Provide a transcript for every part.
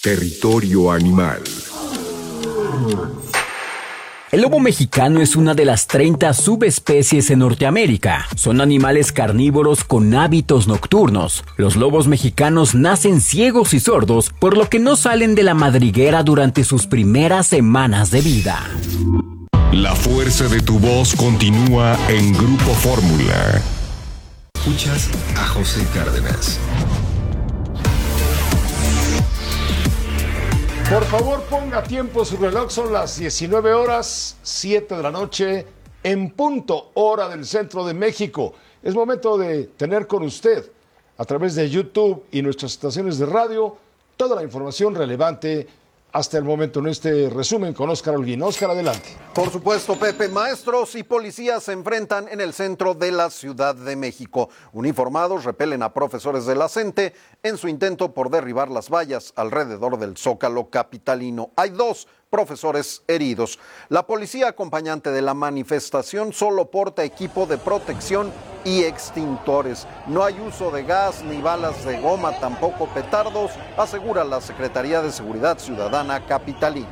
Territorio Animal. El lobo mexicano es una de las 30 subespecies en Norteamérica. Son animales carnívoros con hábitos nocturnos. Los lobos mexicanos nacen ciegos y sordos, por lo que no salen de la madriguera durante sus primeras semanas de vida. La fuerza de tu voz continúa en Grupo Fórmula. Escuchas a José Cárdenas. Por favor, ponga a tiempo su reloj, son las 19 horas, 7 de la noche, en punto, hora del centro de México. Es momento de tener con usted, a través de YouTube y nuestras estaciones de radio, toda la información relevante hasta el momento en este resumen con Óscar Holguín. Óscar, adelante. Por supuesto, Pepe. Maestros y policías se enfrentan en el centro de la Ciudad de México. Uniformados repelen a profesores de la CENTE en su intento por derribar las vallas alrededor del Zócalo capitalino. Hay 2 profesores heridos. La policía acompañante de la manifestación solo porta equipo de protección y extintores. No hay uso de gas ni balas de goma, tampoco petardos, asegura la Secretaría de Seguridad Ciudadana capitalina.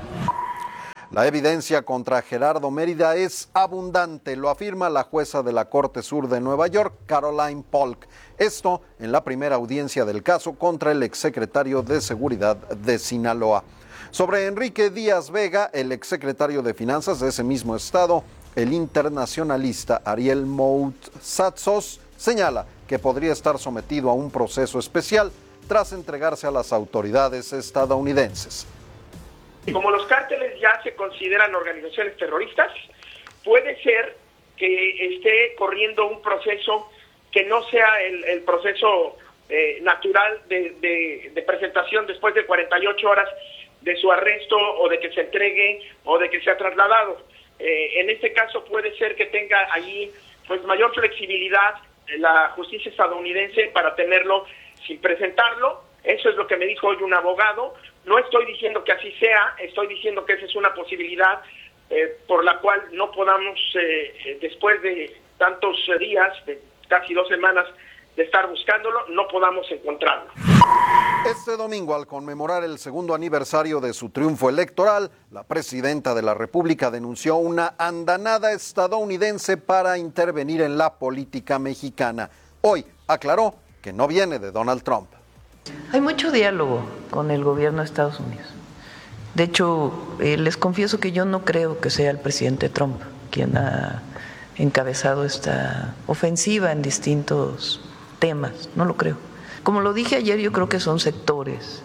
La evidencia contra Gerardo Mérida es abundante, lo afirma la jueza de la Corte Sur de Nueva York, Caroline Polk. Esto en la primera audiencia del caso contra el exsecretario de Seguridad de Sinaloa. Sobre Enrique Díaz Vega, el exsecretario de Finanzas de ese mismo estado, el internacionalista Ariel Moutsatsos señala que podría estar sometido a un proceso especial tras entregarse a las autoridades estadounidenses. Como los cárteles ya se consideran organizaciones terroristas, puede ser que esté corriendo un proceso que no sea el proceso natural de presentación después de 48 horas de su arresto o de que se entregue o de que sea trasladado. En este caso puede ser que tenga allí pues mayor flexibilidad la justicia estadounidense para tenerlo sin presentarlo. Eso es lo que me dijo hoy un abogado. No estoy diciendo que así sea, estoy diciendo que esa es una posibilidad por la cual no podamos, después de tantos días, de casi 2 semanas de estar buscándolo, no podamos encontrarlo. Este domingo, al conmemorar el 2º aniversario de su triunfo electoral, la presidenta de la República denunció una andanada estadounidense para intervenir en la política mexicana. Hoy aclaró que no viene de Donald Trump. Hay mucho diálogo con el gobierno de Estados Unidos. De hecho, les confieso que yo no creo que sea el presidente Trump quien ha encabezado esta ofensiva en distintos temas, no lo creo. Como lo dije ayer, yo creo que son sectores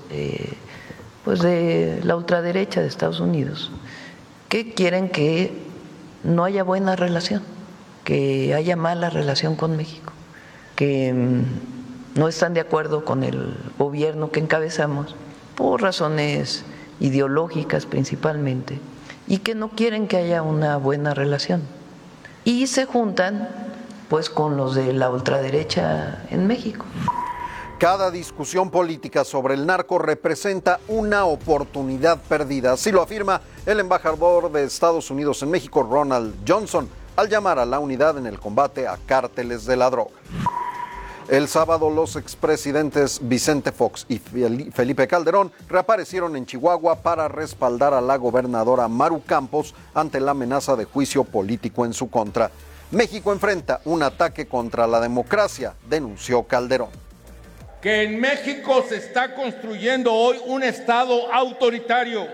pues de la ultraderecha de Estados Unidos que quieren que no haya buena relación, que haya mala relación con México, que no están de acuerdo con el gobierno que encabezamos por razones ideológicas principalmente y que no quieren que haya una buena relación. Y se juntan pues con los de la ultraderecha en México. Cada discusión política sobre el narco representa una oportunidad perdida, así lo afirma el embajador de Estados Unidos en México, Ronald Johnson, al llamar a la unidad en el combate a cárteles de la droga. El sábado, los expresidentes Vicente Fox y Felipe Calderón reaparecieron en Chihuahua para respaldar a la gobernadora Maru Campos ante la amenaza de juicio político en su contra. México enfrenta un ataque contra la democracia, denunció Calderón. Que en México se está construyendo hoy un Estado autoritario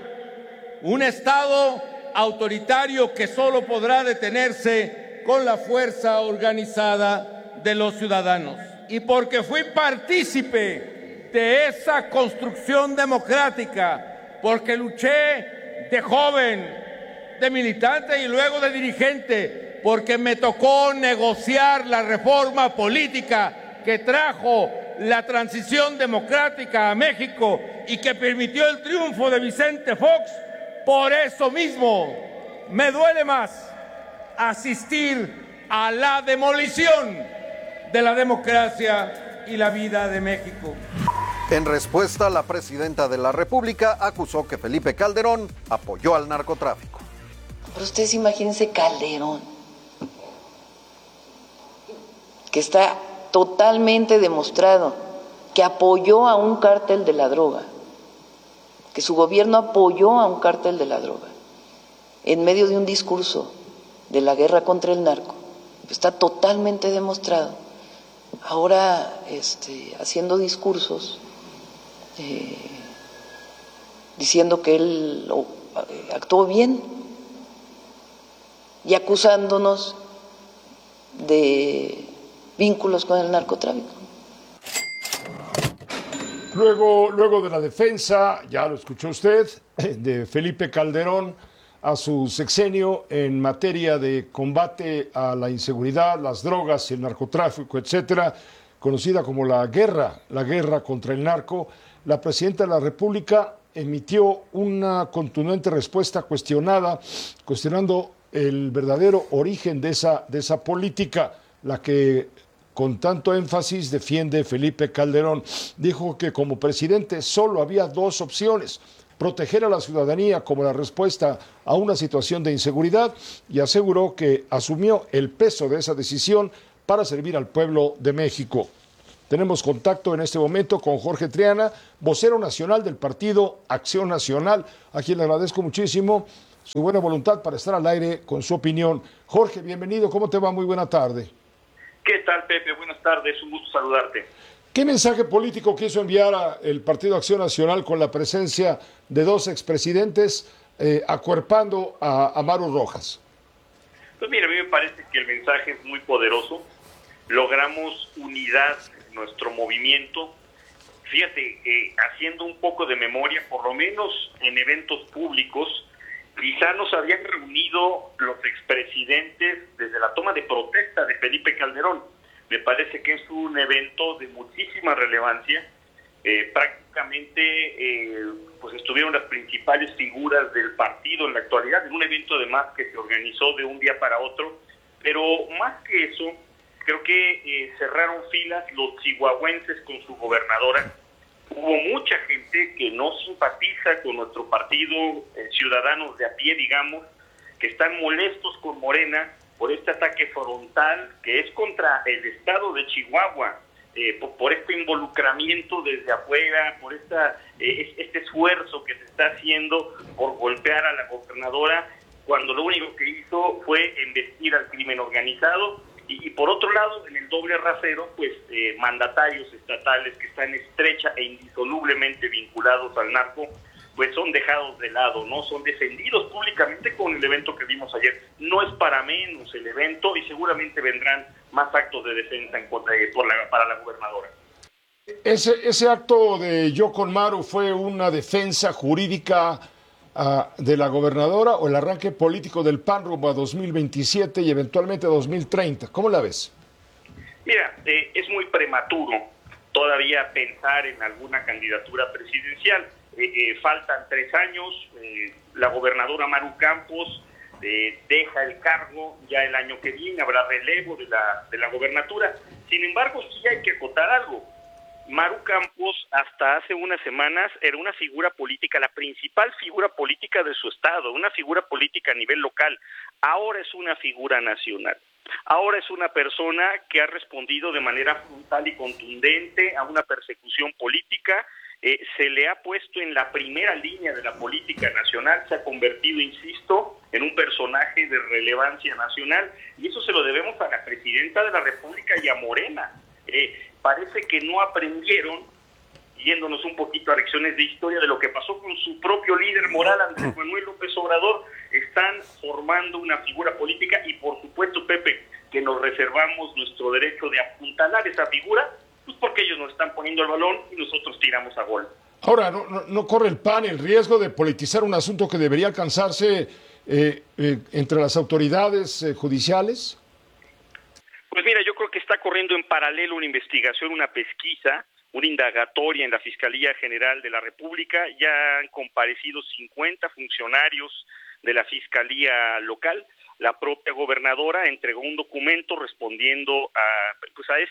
que solo podrá detenerse con la fuerza organizada de los ciudadanos. Y porque fui partícipe de esa construcción democrática, porque luché de joven, de militante y luego de dirigente, porque me tocó negociar la reforma política que trajo la transición democrática a México y que permitió el triunfo de Vicente Fox, por eso mismo me duele más asistir a la demolición de la democracia y la vida de México. En respuesta, la presidenta de la República acusó que Felipe Calderón apoyó al narcotráfico. Pero ustedes imagínense Calderón, que está totalmente demostrado que apoyó a un cártel de la droga, que su gobierno apoyó a un cártel de la droga en medio de un discurso de la guerra contra el narco. Está totalmente demostrado. Ahora haciendo discursos diciendo que él actuó bien y acusándonos de vínculos con el narcotráfico. Luego de la defensa, ya lo escuchó usted, de Felipe Calderón a su sexenio en materia de combate a la inseguridad, las drogas, el narcotráfico, etcétera, conocida como la guerra contra el narco, la presidenta de la República emitió una contundente respuesta cuestionando el verdadero origen de esa política, la que con tanto énfasis defiende Felipe Calderón. Dijo que como presidente solo había dos opciones: proteger a la ciudadanía como la respuesta a una situación de inseguridad, y aseguró que asumió el peso de esa decisión para servir al pueblo de México. Tenemos contacto en este momento con Jorge Triana, vocero nacional del Partido Acción Nacional, a quien le agradezco muchísimo su buena voluntad para estar al aire con su opinión. Jorge, bienvenido, ¿cómo te va? Muy buena tarde. ¿Qué tal, Pepe? Buenas tardes, un gusto saludarte. ¿Qué mensaje político quiso enviar el Partido Acción Nacional con la presencia de dos expresidentes acuerpando a Maru Rojas? Pues mira, a mí me parece que el mensaje es muy poderoso. Logramos unidad en nuestro movimiento. Fíjate, haciendo un poco de memoria, por lo menos en eventos públicos, quizá nos habían reunido los expresidentes desde la toma de protesta de Felipe Calderón. Me parece que es un evento de muchísima relevancia. Prácticamente pues estuvieron las principales figuras del partido en la actualidad, en un evento además que se organizó de un día para otro. Pero más que eso, creo que cerraron filas los chihuahuenses con su gobernadora. Hubo mucha gente que no simpatiza con nuestro partido, ciudadanos de a pie, digamos, que están molestos con Morena por este ataque frontal que es contra el estado de Chihuahua, por este involucramiento desde afuera, por este esfuerzo que se está haciendo por golpear a la gobernadora, cuando lo único que hizo fue embestir al crimen organizado. Y por otro lado, en el doble rasero, pues mandatarios estatales que están estrecha e indisolublemente vinculados al narco, pues son dejados de lado, ¿no? Son defendidos públicamente con el evento que vimos ayer. No es para menos el evento y seguramente vendrán más actos de defensa para la gobernadora. Ese acto de Yo con Maru fue una defensa jurídica de la gobernadora, o el arranque político del PAN rumbo a 2027 y eventualmente 2030. ¿Cómo la ves? Mira, es muy prematuro todavía pensar en alguna candidatura presidencial. Faltan 3 años, la gobernadora Maru Campos deja el cargo ya el año que viene, habrá relevo de la gobernatura. Sin embargo, sí hay que acotar algo. Maru Campos hasta hace unas semanas era una figura política, la principal figura política de su estado, una figura política a nivel local. Ahora es una figura nacional. Ahora es una persona que ha respondido de manera frontal y contundente a una persecución política. Se le ha puesto en la primera línea de la política nacional, se ha convertido, insisto, en un personaje de relevancia nacional, y eso se lo debemos a la presidenta de la República y a Morena. Parece que no aprendieron, yéndonos un poquito a lecciones de historia, de lo que pasó con su propio líder moral, Andrés Manuel López Obrador. Están formando una figura política y, por supuesto, Pepe, que nos reservamos nuestro derecho de apuntalar esa figura, pues porque ellos nos están poniendo el balón y nosotros tiramos a gol. Ahora, ¿no corre el PAN el riesgo de politizar un asunto que debería alcanzarse entre las autoridades judiciales? Pues mira, yo creo que está corriendo en paralelo una investigación, una pesquisa, una indagatoria en la Fiscalía General de la República. Ya han comparecido 50 funcionarios de la Fiscalía local. La propia gobernadora entregó un documento respondiendo a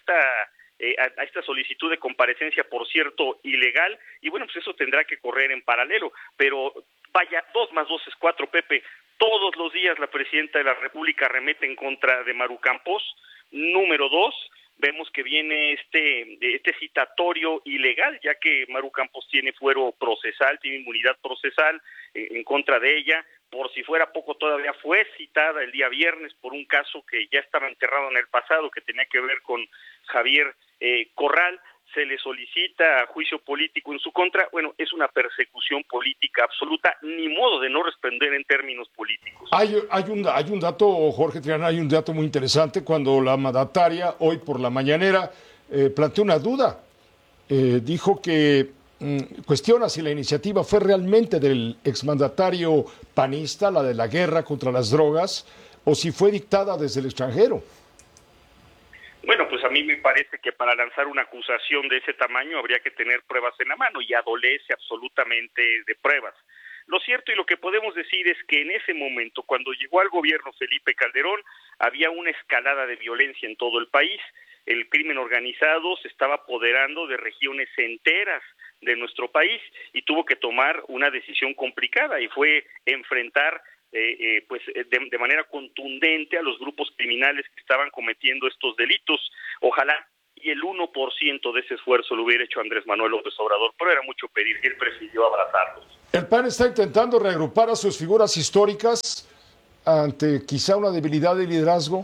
esta solicitud de comparecencia, por cierto, ilegal, y bueno, pues eso tendrá que correr en paralelo, pero vaya, 2 más 2 es 4, Pepe. Todos los días la presidenta de la República arremete en contra de Maru Campos. Número 2, vemos que viene este citatorio ilegal, ya que Maru Campos tiene fuero procesal, tiene inmunidad procesal en contra de ella. Por si fuera poco, todavía fue citada el día viernes por un caso que ya estaba enterrado en el pasado, que tenía que ver con Javier Corral. Se le solicita juicio político en su contra. Bueno, es una persecución política absoluta, ni modo de no responder en términos políticos. Hay un dato, Jorge Triana, hay un dato muy interesante cuando la mandataria hoy por la mañanera planteó una duda. Dijo que cuestiona si la iniciativa fue realmente del exmandatario panista, la de la guerra contra las drogas, o si fue dictada desde el extranjero. Bueno, pues a mí me parece que para lanzar una acusación de ese tamaño habría que tener pruebas en la mano y adolece absolutamente de pruebas. Lo cierto y lo que podemos decir es que en ese momento, cuando llegó al gobierno Felipe Calderón, había una escalada de violencia en todo el país. El crimen organizado se estaba apoderando de regiones enteras de nuestro país y tuvo que tomar una decisión complicada y fue enfrentar de manera contundente a los grupos criminales que estaban cometiendo estos delitos. Ojalá y el 1% de ese esfuerzo lo hubiera hecho Andrés Manuel López Obrador, pero era mucho pedir, él prefirió abrazarlos. ¿El PAN está intentando reagrupar a sus figuras históricas ante quizá una debilidad de liderazgo?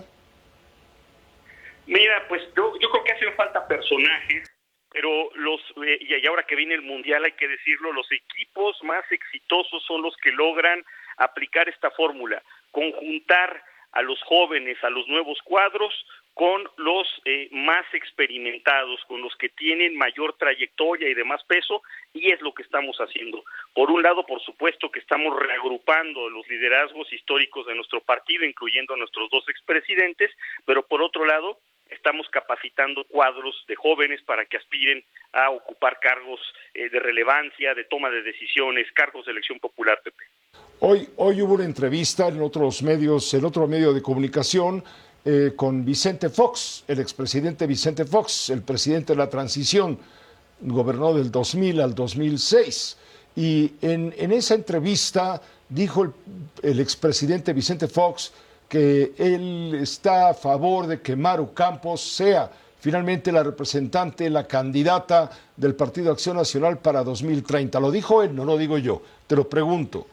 Mira, pues yo creo que hacen falta personajes, pero y ahora que viene el Mundial hay que decirlo, los equipos más exitosos son los que logran aplicar esta fórmula, conjuntar a los jóvenes, a los nuevos cuadros, con los más experimentados, con los que tienen mayor trayectoria y de más peso, y es lo que estamos haciendo. Por un lado, por supuesto que estamos reagrupando los liderazgos históricos de nuestro partido, incluyendo a nuestros dos expresidentes, pero por otro lado, estamos capacitando cuadros de jóvenes para que aspiren a ocupar cargos de relevancia, de toma de decisiones, cargos de elección popular, Pepe. Hoy hubo una entrevista en otros medios, en otro medio de comunicación, con Vicente Fox, el expresidente Vicente Fox, el presidente de la transición, gobernó del 2000 al 2006. Y en esa entrevista dijo el expresidente Vicente Fox que él está a favor de que Maru Campos sea finalmente la representante, la candidata del Partido Acción Nacional para 2030. ¿Lo dijo él? No lo digo yo. Te lo pregunto.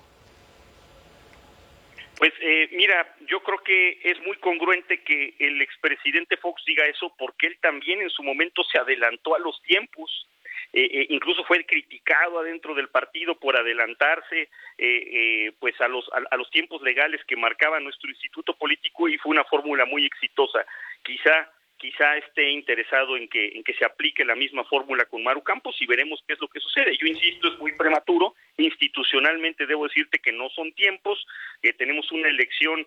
Pues mira, yo creo que es muy congruente que el expresidente Fox diga eso porque él también en su momento se adelantó a los tiempos. Incluso fue criticado adentro del partido por adelantarse pues a los tiempos legales que marcaba nuestro instituto político y fue una fórmula muy exitosa. Quizá esté interesado en que se aplique la misma fórmula con Maru Campos y veremos qué es lo que sucede. Yo insisto, es muy prematuro. Institucionalmente debo decirte que no son tiempos, que tenemos una elección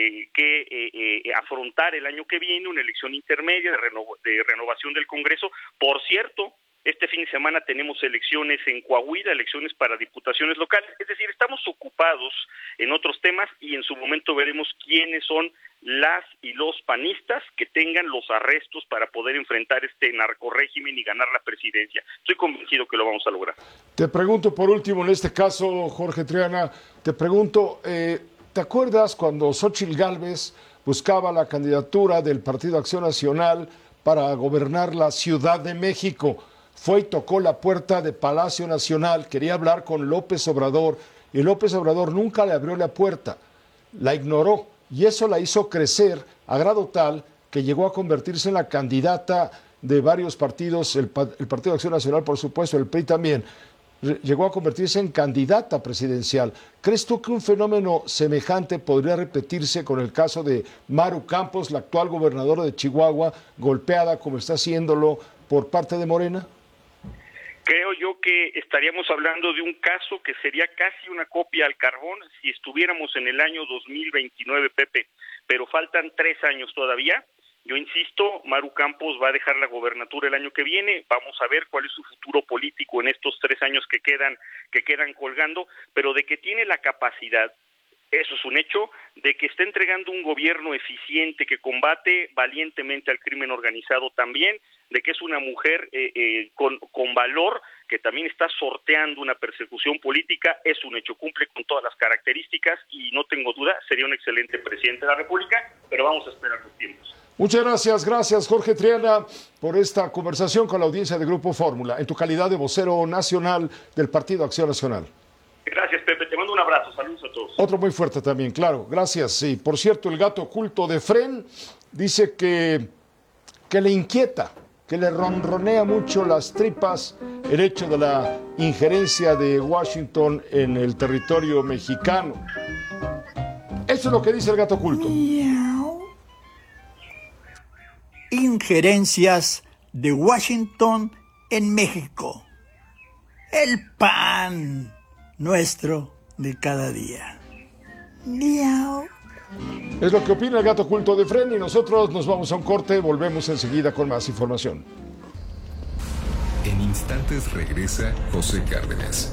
que afrontar el año que viene, una elección intermedia de renovación del Congreso. Por cierto, este fin de semana tenemos elecciones en Coahuila, elecciones para diputaciones locales. Es decir, estamos ocupados en otros temas y en su momento veremos quiénes son las y los panistas que tengan los arrestos para poder enfrentar este narcorrégimen y ganar la presidencia. Estoy convencido que lo vamos a lograr. Te pregunto por último, en este caso, Jorge Triana, te pregunto, ¿te acuerdas cuando Xóchitl Gálvez buscaba la candidatura del Partido Acción Nacional para gobernar la Ciudad de México? Fue y tocó la puerta de Palacio Nacional, quería hablar con López Obrador, y López Obrador nunca le abrió la puerta, la ignoró, y eso la hizo crecer a grado tal que llegó a convertirse en la candidata de varios partidos, el Partido de Acción Nacional, por supuesto, el PRI también, llegó a convertirse en candidata presidencial. ¿Crees tú que un fenómeno semejante podría repetirse con el caso de Maru Campos, la actual gobernadora de Chihuahua, golpeada como está haciéndolo por parte de Morena? Creo yo que estaríamos hablando de un caso que sería casi una copia al carbón si estuviéramos en el año 2029, Pepe, pero faltan 3 años todavía. Yo insisto, Maru Campos va a dejar la gobernatura el año que viene, vamos a ver cuál es su futuro político en estos 3 años que quedan colgando, pero de que tiene la capacidad, eso es un hecho, de que está entregando un gobierno eficiente que combate valientemente al crimen organizado también, de que es una mujer con valor, que también está sorteando una persecución política, es un hecho, cumple con todas las características y no tengo duda, sería un excelente presidente de la República, pero vamos a esperar los tiempos. Muchas gracias Jorge Triana por esta conversación con la audiencia de Grupo Fórmula, en tu calidad de vocero nacional del Partido Acción Nacional. Gracias, Pepe, te mando un abrazo, saludos a todos. Otro muy fuerte también, claro, gracias. Sí, por cierto, el gato oculto de Fren dice que le inquieta, que le ronronea mucho las tripas el hecho de la injerencia de Washington en el territorio mexicano. Eso es lo que dice el gato oculto. Injerencias de Washington en México. El pan nuestro de cada día. Miau. Es lo que opina el gato oculto de Fren y nosotros nos vamos a un corte, volvemos enseguida con más información. En instantes regresa José Cárdenas.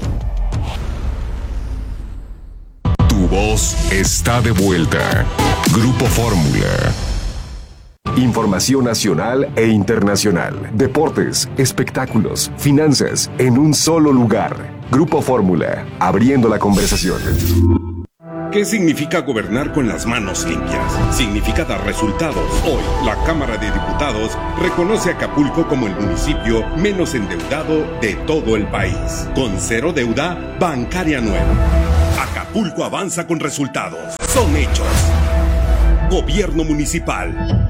Tu voz está de vuelta. Grupo Fórmula. Información nacional e internacional, deportes, espectáculos, finanzas, en un solo lugar. Grupo Fórmula, abriendo la conversación. ¿Qué significa gobernar con las manos limpias? Significa dar resultados. Hoy, la Cámara de Diputados reconoce a Acapulco como el municipio menos endeudado de todo el país, con cero deuda bancaria nueva. Acapulco avanza con resultados. Son hechos. Gobierno municipal.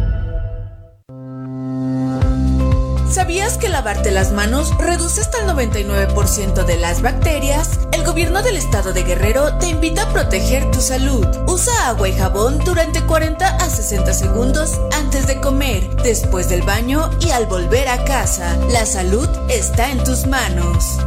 ¿Sabías que lavarte las manos reduce hasta el 99% de las bacterias? El gobierno del estado de Guerrero te invita a proteger tu salud. Usa agua y jabón durante 40 a 60 segundos antes de comer, después del baño y al volver a casa. La salud está en tus manos.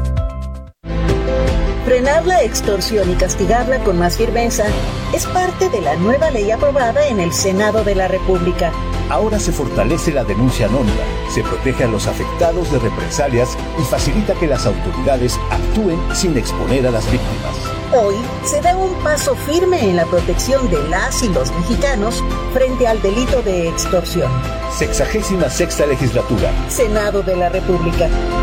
Frenar la extorsión y castigarla con más firmeza es parte de la nueva ley aprobada en el Senado de la República. Ahora se fortalece la denuncia anónima, se protege a los afectados de represalias y facilita que las autoridades actúen sin exponer a las víctimas. Hoy se da un paso firme en la protección de las y los mexicanos frente al delito de extorsión. 66ª legislatura. Senado de la República.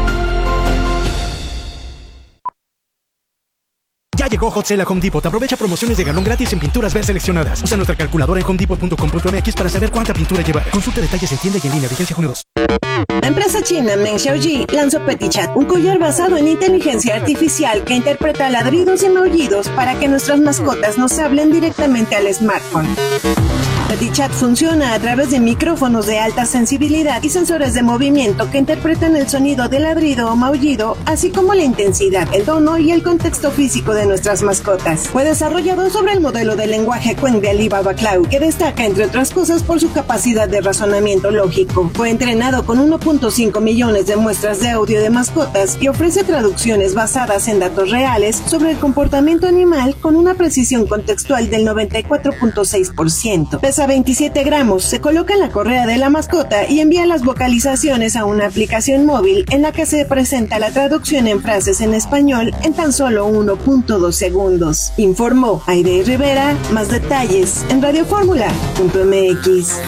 Ya llegó Hot Sale a Home Depot. Aprovecha promociones de galón gratis en pinturas ver seleccionadas. Usa nuestra calculadora en homedepot.com.mx para saber cuánta pintura llevar. Consulta detalles en tienda y en línea. Vigencia junio 2. La empresa china Meng Xiaoji lanzó Petit Chat, un collar basado en inteligencia artificial que interpreta ladridos y maullidos para que nuestras mascotas nos hablen directamente al smartphone. Petit Chat funciona a través de micrófonos de alta sensibilidad y sensores de movimiento que interpretan el sonido de ladrido o maullido, así como la intensidad, el tono y el contexto físico de nuestras mascotas. Fue desarrollado sobre el modelo de lenguaje Qwen de Alibaba Cloud, que destaca, entre otras cosas, por su capacidad de razonamiento lógico. Fue entrenado con 1.5 millones de muestras de audio de mascotas y ofrece traducciones basadas en datos reales sobre el comportamiento animal con una precisión contextual del 94.6%. Pesa 27 gramos, se coloca en la correa de la mascota y envía las vocalizaciones a una aplicación móvil en la que se presenta la traducción en frases en español en tan solo 1.2 segundos. Informó Aide Rivera. Más detalles en radioformula.mx.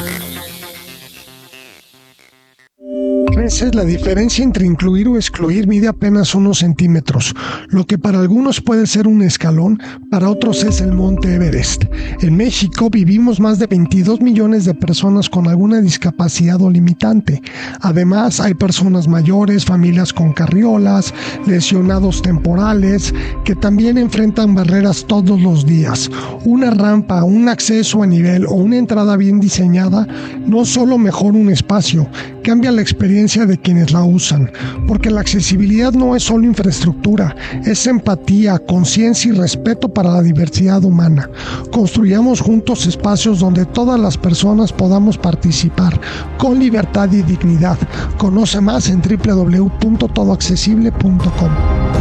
A veces la diferencia entre incluir o excluir mide apenas unos centímetros. Lo que para algunos puede ser un escalón, para otros es el Monte Everest. En México vivimos más de 22 millones de personas con alguna discapacidad o limitante. Además, hay personas mayores, familias con carriolas, lesionados temporales, que también enfrentan barreras todos los días. Una rampa, un acceso a nivel o una entrada bien diseñada no solo mejora un espacio, cambia la experiencia de quienes la usan, porque la accesibilidad no es solo infraestructura, es empatía, conciencia y respeto para la diversidad humana. Construyamos juntos espacios donde todas las personas podamos participar con libertad y dignidad. Conoce más en www.todoaccesible.com.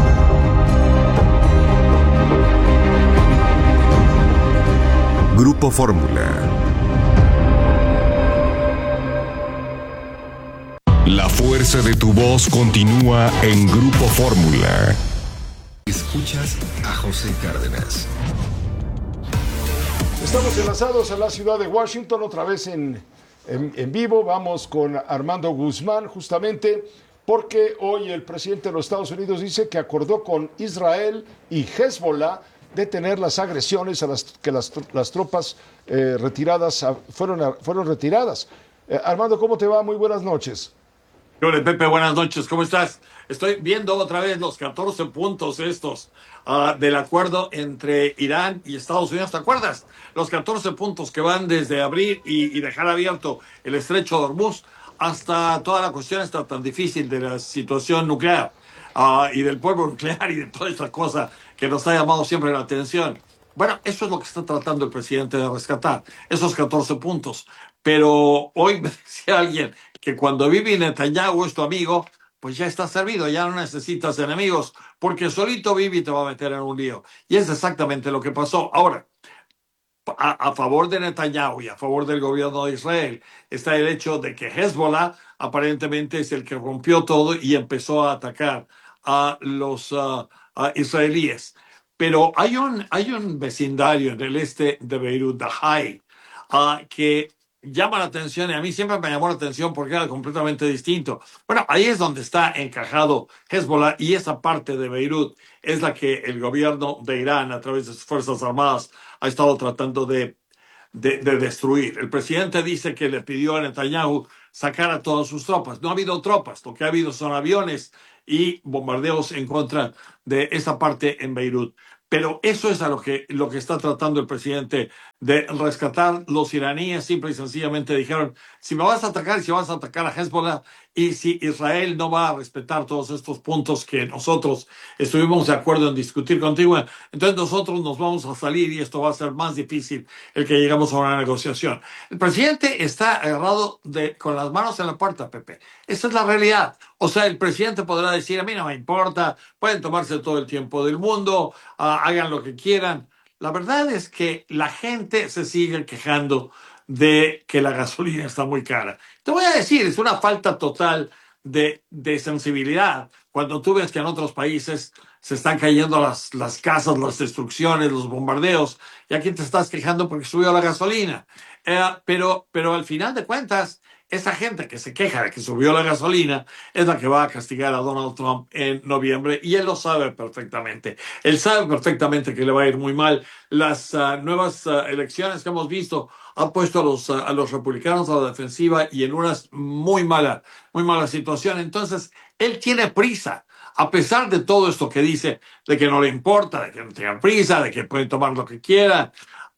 Grupo Fórmula. La fuerza de tu voz continúa en Grupo Fórmula. Escuchas a José Cárdenas. Estamos enlazados a la ciudad de Washington, otra vez en vivo. Vamos con Armando Guzmán, justamente porque hoy el presidente de los Estados Unidos dice que acordó con Israel y Hezbollah detener las agresiones a las que las tropas retiradas fueron retiradas. Armando, ¿cómo te va? Muy buenas noches. Hola, Pepe, buenas noches, ¿cómo estás? Estoy viendo otra vez los 14 puntos estos del acuerdo entre Irán y Estados Unidos, ¿te acuerdas? Los 14 puntos que van desde abrir y dejar abierto el estrecho de Hormuz hasta toda la cuestión esta tan difícil de la situación nuclear y del polvo nuclear y de toda esta cosa que nos ha llamado siempre la atención. Bueno, eso es lo que está tratando el presidente de rescatar, esos 14 puntos. Pero hoy me decía alguien que cuando Bibi Netanyahu es tu amigo, pues ya está servido, ya no necesitas enemigos, porque solito Bibi te va a meter en un lío. Y es exactamente lo que pasó. Ahora, a favor de Netanyahu y a favor del gobierno de Israel está el hecho de que Hezbollah aparentemente es el que rompió todo y empezó a atacar a los israelíes. Pero hay un vecindario en el este de Beirut, Dahai, que llama la atención, y a mí siempre me llamó la atención porque era completamente distinto. Bueno, ahí es donde está encajado Hezbollah, y esa parte de Beirut es la que el gobierno de Irán, a través de sus Fuerzas Armadas, ha estado tratando de destruir. El presidente dice que le pidió a Netanyahu sacar a todas sus tropas. No ha habido tropas, lo que ha habido son aviones y bombardeos en contra de esa parte en Beirut. Pero eso es lo que está tratando el presidente de rescatar. Los iraníes simple y sencillamente dijeron, si me vas a atacar, si vas a atacar a Hezbollah, y si Israel no va a respetar todos estos puntos que nosotros estuvimos de acuerdo en discutir contigo, entonces nosotros nos vamos a salir y esto va a ser más difícil el que lleguemos a una negociación. El presidente está agarrado con las manos en la puerta, Pepe. Esa es la realidad. O sea, el presidente podrá decir, a mí no me importa, pueden tomarse todo el tiempo del mundo, hagan lo que quieran. La verdad es que la gente se sigue quejando de que la gasolina está muy cara. Te voy a decir, es una falta total de sensibilidad cuando tú ves que en otros países se están cayendo las casas, las destrucciones, los bombardeos, y aquí te estás quejando porque subió la gasolina. Pero al final de cuentas, esa gente que se queja de que subió la gasolina es la que va a castigar a Donald Trump en noviembre, y él lo sabe perfectamente. Él sabe perfectamente que le va a ir muy mal. Las nuevas elecciones que hemos visto han puesto a los republicanos a la defensiva y en una muy mala situación. Entonces, él tiene prisa. A pesar de todo esto que dice, de que no le importa, de que no tengan prisa, de que pueden tomar lo que quieran,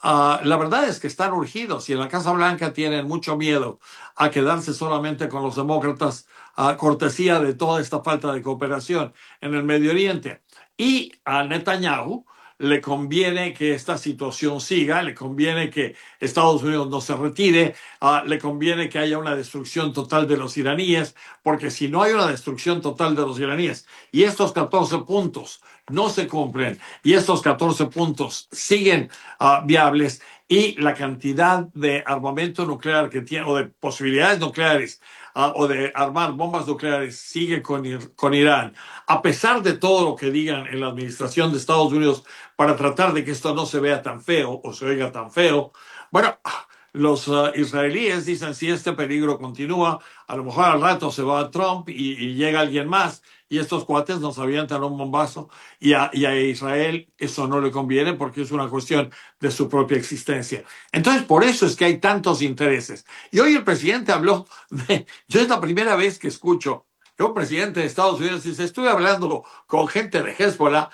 la verdad es que están urgidos, y en la Casa Blanca tienen mucho miedo a quedarse solamente con los demócratas a cortesía de toda esta falta de cooperación en el Medio Oriente. Y a Netanyahu le conviene que esta situación siga, le conviene que Estados Unidos no se retire, le conviene que haya una destrucción total de los iraníes, porque si no hay una destrucción total de los iraníes y estos 14 puntos no se cumplen y estos 14 puntos siguen viables, y la cantidad de armamento nuclear que tiene, o de posibilidades nucleares, o de armar bombas nucleares, sigue con Irán, a pesar de todo lo que digan en la administración de Estados Unidos para tratar de que esto no se vea tan feo o se oiga tan feo. Bueno, los israelíes dicen, si este peligro continúa, a lo mejor al rato se va Trump y llega alguien más, y estos cuates nos avientan un bombazo, y a Israel eso no le conviene porque es una cuestión de su propia existencia. Entonces, por eso es que hay tantos intereses. Y hoy el presidente habló yo es la primera vez que escucho que un presidente de Estados Unidos dice, estuve hablando con gente de Hezbollah,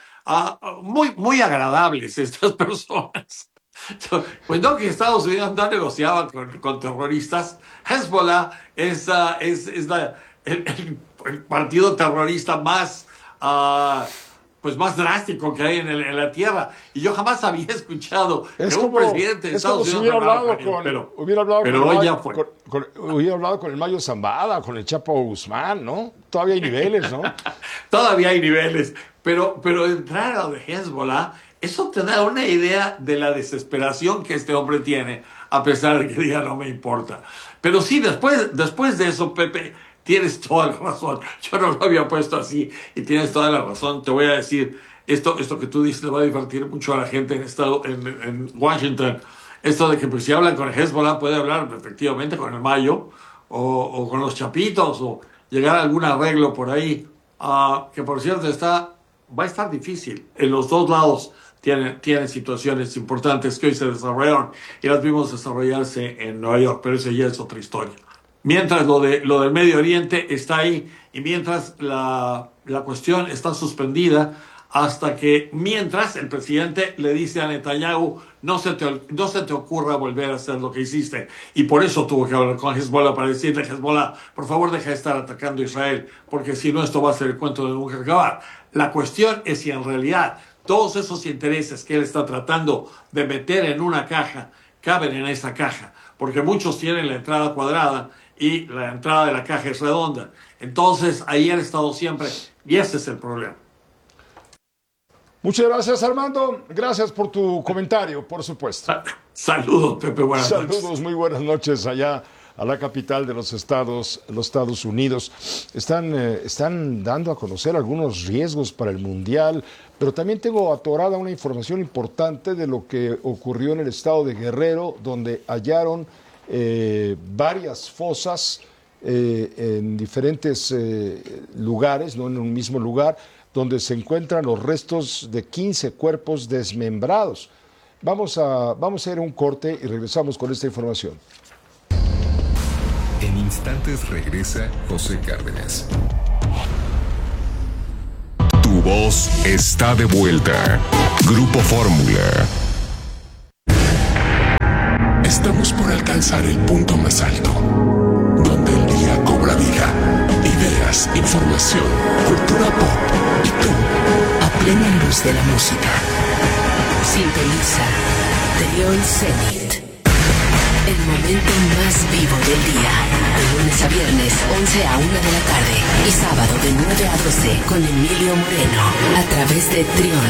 muy agradables estas personas. Pues no, que Estados Unidos no negociaba con terroristas. Hezbollah es el partido terrorista más drástico que hay en la tierra. Y yo jamás había escuchado que un presidente de Estados Unidos hubiera hablado con el Mayo Zambada, con el Chapo Guzmán, ¿no? Todavía hay niveles, ¿no? Todavía hay niveles. Pero entrar a lo de Hezbollah, eso te da una idea de la desesperación que este hombre tiene, a pesar de que diga no me importa. Pero sí, después de eso, Pepe, tienes toda la razón. Yo no lo había puesto así y tienes toda la razón. Te voy a decir, esto que tú dices le va a divertir mucho a la gente en Washington. Esto de que pues, si hablan con Hezbollah puede hablar efectivamente con el Mayo o con los Chapitos o llegar a algún arreglo por ahí. Que por cierto va a estar difícil. En los dos lados tienen situaciones importantes que hoy se desarrollaron y las vimos desarrollarse en Nueva York, pero eso ya es otra historia. Mientras lo del Medio Oriente está ahí y mientras la cuestión está suspendida hasta que, mientras el presidente le dice a Netanyahu, no se te ocurra volver a hacer lo que hiciste. Y por eso tuvo que hablar con Hezbollah para decirle, Hezbollah, por favor deja de estar atacando a Israel, porque si no esto va a ser el cuento de nunca acabar. La cuestión es si en realidad todos esos intereses que él está tratando de meter en una caja caben en esa caja, porque muchos tienen la entrada cuadrada y la entrada de la caja es redonda. Entonces ahí han estado siempre y ese es el problema. Muchas gracias, Armando. Gracias por tu comentario, por supuesto. Saludos, Pepe. Buenas noches. Saludos, muy buenas noches allá a la capital de los Estados Unidos. Están dando a conocer algunos riesgos para el Mundial, pero también tengo atorada una información importante de lo que ocurrió en el estado de Guerrero, donde hallaron varias fosas en diferentes lugares, no en un mismo lugar, donde se encuentran los restos de 15 cuerpos desmembrados. Vamos a ir a un corte y regresamos con esta información. En instantes regresa José Cárdenas. Tu voz está de vuelta. Grupo Fórmula. Estamos por alcanzar el punto más alto, donde el día cobra vida. Ideas, información, cultura pop y tú, a plena luz de la música. Sintoniza Trión Zenit. El momento más vivo del día. De lunes a viernes, 11 a 1 de la tarde. Y sábado de 9 a 12 con Emilio Moreno. A través de Trión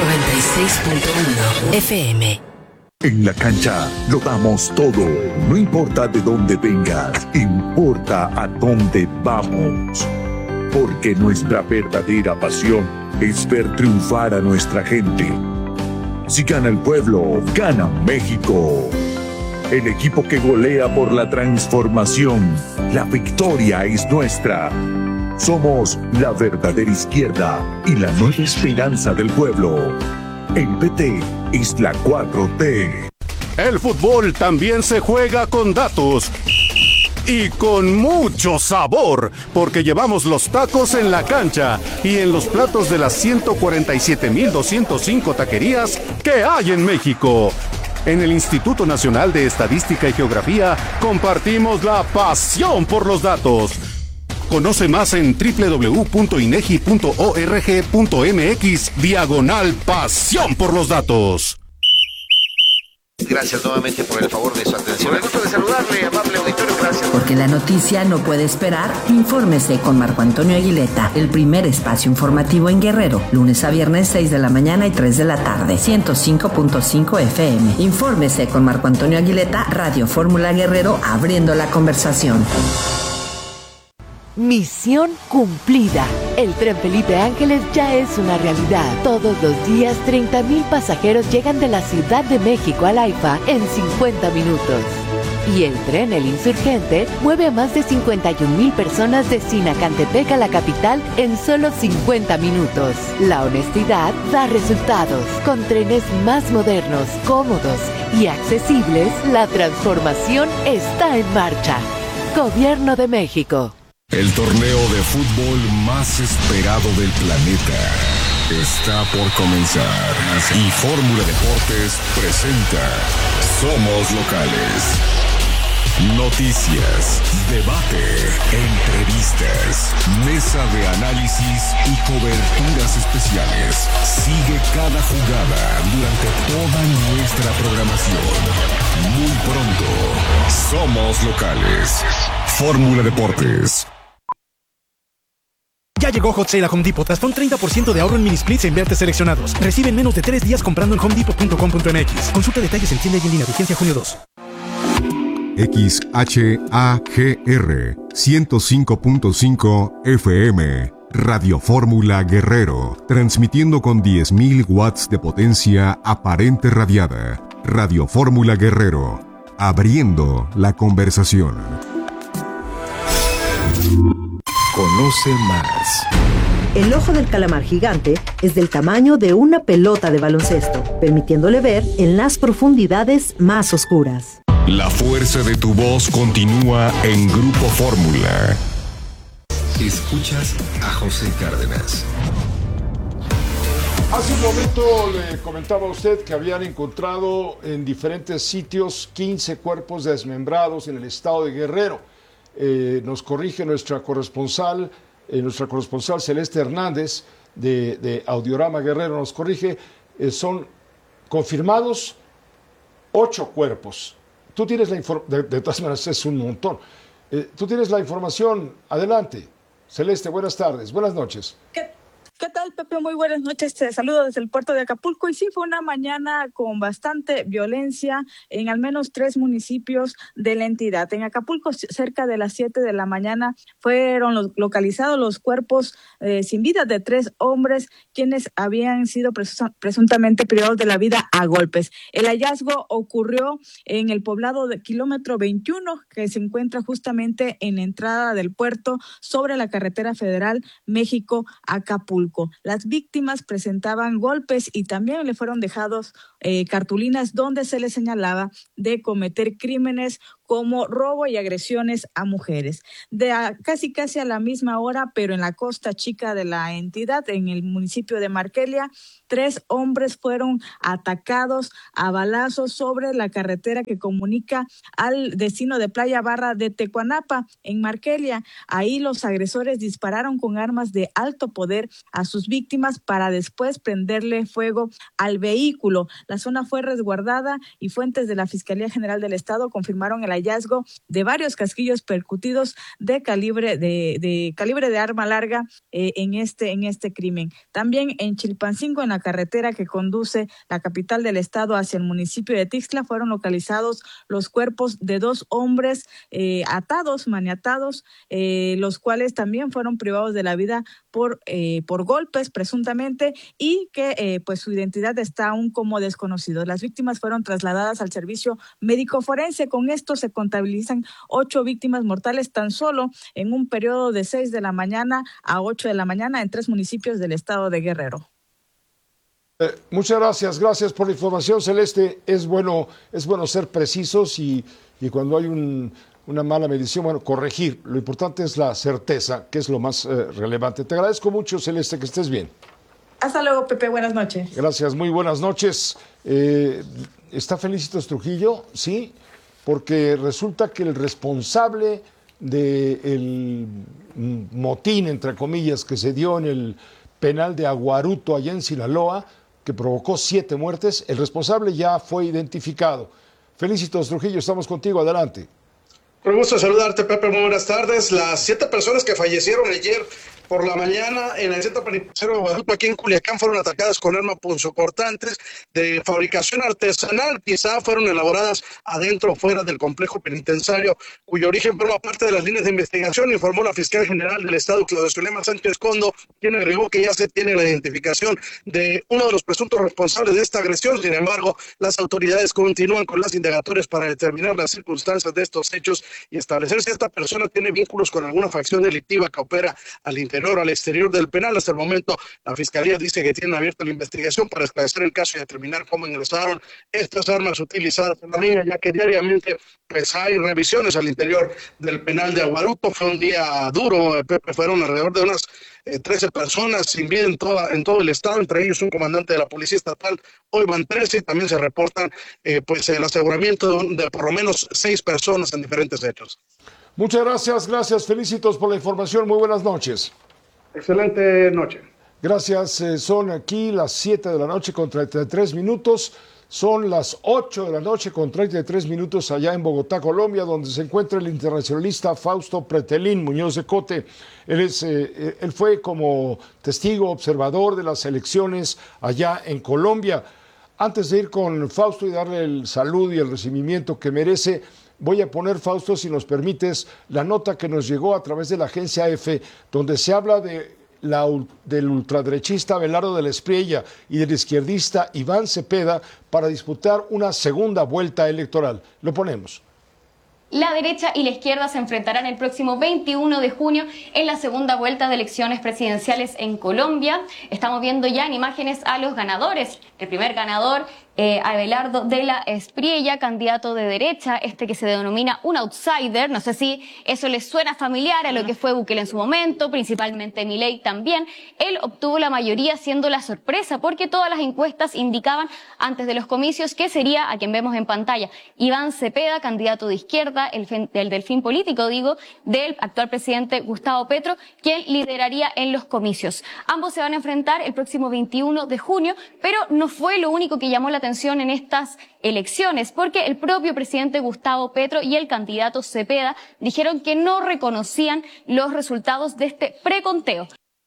96.1 FM. En la cancha lo damos todo. No importa de dónde vengas, importa a dónde vamos. Porque nuestra verdadera pasión es ver triunfar a nuestra gente. Si gana el pueblo, gana México. El equipo que golea por la transformación. La victoria es nuestra. Somos la verdadera izquierda y la nueva esperanza del pueblo. El PT es la 4T. El fútbol también se juega con datos. Y con mucho sabor, porque llevamos los tacos en la cancha y en los platos de las 147,205 taquerías que hay en México. En el Instituto Nacional de Estadística y Geografía compartimos la pasión por los datos. Conoce más en www.inegi.org.mx/pasión por los datos. Gracias nuevamente por el favor de su atención. Me gusto de saludarle, amable auditorio, gracias. Porque la noticia no puede esperar, infórmese con Marco Antonio Aguileta, el primer espacio informativo en Guerrero, lunes a viernes 6 de la mañana y 3 de la tarde, 105.5 FM. Infórmese con Marco Antonio Aguileta, Radio Fórmula Guerrero, abriendo la conversación. Misión cumplida. El tren Felipe Ángeles ya es una realidad. Todos los días 30,000 pasajeros llegan de la Ciudad de México al AIFA en 50 minutos. Y el tren El Insurgente mueve a más de 51,000 personas de Sinacantepec a la capital en solo 50 minutos. La honestidad da resultados. Con trenes más modernos, cómodos y accesibles, la transformación está en marcha. Gobierno de México. El torneo de fútbol más esperado del planeta está por comenzar. Y Fórmula Deportes presenta Somos Locales. Noticias, debate, entrevistas, mesa de análisis y coberturas especiales. Sigue cada jugada durante toda nuestra programación. Muy pronto, Somos Locales. Fórmula Deportes. Ya llegó Hot Sale a Home Depot. Hasta un 30% de ahorro en mini splits e invertes seleccionados. Recibe en menos de 3 días comprando en homedepot.com.mx. Consulta detalles en tienda y en línea. Vigencia junio 2. XHAGR 105.5 FM. Radio Fórmula Guerrero. Transmitiendo con 10,000 watts de potencia aparente radiada. Radio Fórmula Guerrero. Abriendo la conversación. Conoce más. El ojo del calamar gigante es del tamaño de una pelota de baloncesto, permitiéndole ver en las profundidades más oscuras. La fuerza de tu voz continúa en Grupo Fórmula. Escuchas a José Cárdenas. Hace un momento le comentaba a usted que habían encontrado en diferentes sitios 15 cuerpos desmembrados en el estado de Guerrero. Nos corrige nuestra corresponsal Celeste Hernández de Audiorama Guerrero, nos corrige, son confirmados 8 cuerpos. Tú tienes la información, de todas maneras es un montón. Tú tienes la información, adelante. Celeste, buenas tardes, buenas noches. ¿Qué tal, Pepe? Muy buenas noches. Te saludo desde el puerto de Acapulco. Y sí, fue una mañana con bastante violencia en al menos 3 municipios de la entidad. En Acapulco, cerca de las 7 de la mañana, fueron localizados los cuerpos sin vida de 3 hombres, quienes habían sido presuntamente privados de la vida a golpes. El hallazgo ocurrió en el poblado de kilómetro 21, que se encuentra justamente en la entrada del puerto sobre la carretera federal México-Acapulco. Las víctimas presentaban golpes y también le fueron dejados cartulinas donde se les señalaba de cometer crímenes como robo y agresiones a mujeres. Casi a la misma hora, pero en la costa chica de la entidad, en el municipio de Markelia, 3 hombres fueron atacados a balazos sobre la carretera que comunica al destino de Playa Barra de Tecuanapa, en Markelia. Ahí los agresores dispararon con armas de alto poder a sus víctimas para después prenderle fuego al vehículo. La zona fue resguardada y fuentes de la Fiscalía General del Estado confirmaron el hallazgo de varios casquillos percutidos de calibre de arma larga en este crimen. También en Chilpancingo, en la carretera que conduce la capital del estado hacia el municipio de Tixla, fueron localizados los cuerpos de 2 hombres maniatados, los cuales también fueron privados de la vida por golpes presuntamente, y que pues su identidad está aún como desconocido. Las víctimas fueron trasladadas al servicio médico forense. Con esto se contabilizan 8 víctimas mortales tan solo en un periodo de 6 de la mañana a 8 de la mañana en 3 municipios del estado de Guerrero. Muchas gracias por la información, Celeste. Es bueno ser precisos y cuando hay una mala medición, corregir. Lo importante es la certeza, que es lo más relevante. Te agradezco mucho, Celeste, que estés bien. Hasta luego, Pepe, buenas noches. Gracias, muy buenas noches. ¿Está Felicitos Trujillo? Sí, porque resulta que el responsable del motín, entre comillas, que se dio en el penal de Aguaruto, allá en Sinaloa, que provocó 7 muertes, el responsable ya fue identificado. Felicitos Trujillo, estamos contigo, adelante. Con gusto saludarte, Pepe, muy buenas tardes. Las 7 personas que fallecieron ayer por la mañana en el centro penitenciario de Guadalupe, aquí en Culiacán, fueron atacadas con armas punzocortantes de fabricación artesanal. Quizá fueron elaboradas adentro o fuera del complejo penitenciario, cuyo origen forma parte de las líneas de investigación, informó la fiscal general del estado, Claudia Zulema Sánchez Condo, quien agregó que ya se tiene la identificación de uno de los presuntos responsables de esta agresión. Sin embargo, las autoridades continúan con las indagatorias para determinar las circunstancias de estos hechos y establecer si esta persona tiene vínculos con alguna facción delictiva que opera al exterior del penal. Hasta el momento, la Fiscalía dice que tiene abierta la investigación para esclarecer el caso y determinar cómo ingresaron estas armas utilizadas en la línea, ya que diariamente pues hay revisiones al interior del penal de Aguaruto. Fue un día duro, Pepe, fueron alrededor de unas 13 personas sin vida en todo el estado, entre ellos un comandante de la Policía Estatal. Hoy van 13 y también se reportan el aseguramiento de por lo menos 6 personas en diferentes hechos. Muchas gracias, Felicitos por la información, muy buenas noches. Excelente noche. Gracias, son aquí las 7 de la noche con 33 minutos, son las 8 de la noche con 33 minutos allá en Bogotá, Colombia, donde se encuentra el internacionalista Fausto Pretelín Muñoz de Cote. Él fue como testigo observador de las elecciones allá en Colombia. Antes de ir con Fausto y darle el saludo y el recibimiento que merece, voy a poner, Fausto, si nos permites, la nota que nos llegó a través de la agencia EFE, donde se habla del ultraderechista Abelardo de la Espriella y del izquierdista Iván Cepeda para disputar una segunda vuelta electoral. Lo ponemos. La derecha y la izquierda se enfrentarán el próximo 21 de junio en la segunda vuelta de elecciones presidenciales en Colombia. Estamos viendo ya en imágenes a los ganadores. El primer ganador, Abelardo de la Espriella, candidato de derecha, que se denomina un outsider. No sé si eso les suena familiar a lo que fue Bukele en su momento, principalmente Milei también. Él obtuvo la mayoría, siendo la sorpresa, porque todas las encuestas indicaban antes de los comicios que sería, a quien vemos en pantalla, Iván Cepeda, candidato de izquierda, el delfín político, del actual presidente Gustavo Petro, quien lideraría en los comicios. Ambos se van a enfrentar el próximo 21 de junio, pero no fue lo único que llamó la atención en estas elecciones, porque el propio presidente Gustavo Petro y el candidato Cepeda dijeron que no reconocían los resultados de este preconteo.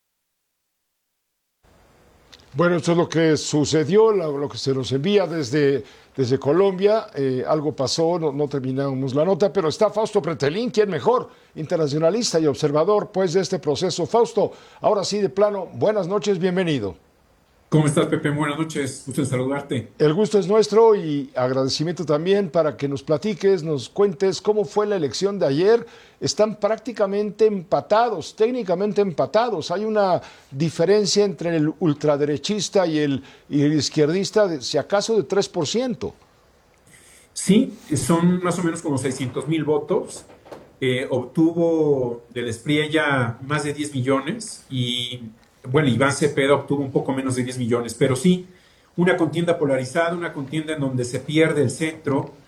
Bueno, esto es lo que sucedió, lo que se nos envía desde Colombia. Algo pasó, no terminamos la nota, pero está Fausto Pretelín, quien mejor, internacionalista y observador pues de este proceso. Fausto, ahora sí de plano, buenas noches, bienvenido. ¿Cómo estás, Pepe? Buenas noches, gusto en saludarte. El gusto es nuestro y agradecimiento también para que nos platiques, nos cuentes cómo fue la elección de ayer. Están prácticamente empatados, técnicamente empatados. Hay una diferencia entre el ultraderechista y el izquierdista, si acaso, de 3%. Sí, son más o menos como 600,000 votos. Obtuvo de la Espriella más de 10 millones y... Bueno, Iván Cepeda obtuvo un poco menos de 10 millones, pero sí, una contienda polarizada, una contienda en donde se pierde el centro,